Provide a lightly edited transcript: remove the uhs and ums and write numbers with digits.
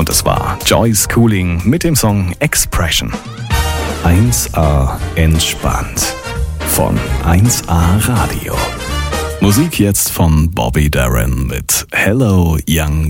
Und es war Joyce Cooling mit dem Song Expression. 1A entspannt von 1A Radio. Musik jetzt von Bobby Darin mit Hello Young